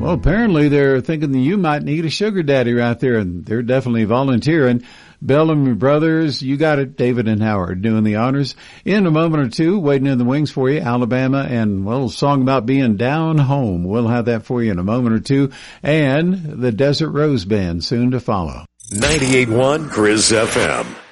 Well, apparently they're thinking that you might need a sugar daddy right there, and they're definitely volunteering. Bellamy Brothers, you got it. David and Howard doing the honors. In a moment or two, waiting in the wings for you, Alabama, and, well, a song about being down home. We'll have that for you in a moment or two. And the Desert Rose Band soon to follow. 98.1 Grizz FM.